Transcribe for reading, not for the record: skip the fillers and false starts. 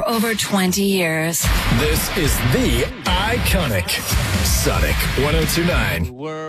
for over 20 years. This is the iconic Sonic 102.9.